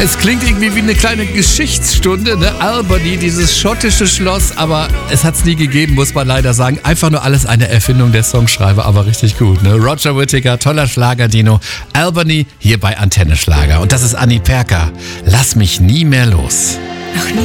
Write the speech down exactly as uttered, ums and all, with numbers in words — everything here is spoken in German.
Es klingt irgendwie wie eine kleine Geschichtsstunde, ne? Albany, dieses schottische Schloss, aber es hat es nie gegeben, muss man leider sagen. Einfach nur alles eine Erfindung der Songschreiber, aber richtig gut, ne? Roger Whittaker, toller Schlager, Dino. Albany hier bei Antenne Schlager. Und das ist Anni Perka. Lass mich nie mehr los.